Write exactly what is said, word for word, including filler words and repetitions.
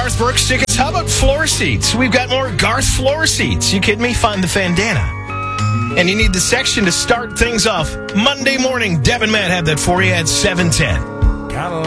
Garth Brooks tickets. How about floor seats? We've got more Garth floor seats. You kidding me? Find the Fandana. And you need the section to start things off Monday morning. Deb and Matt have that for you at seven ten.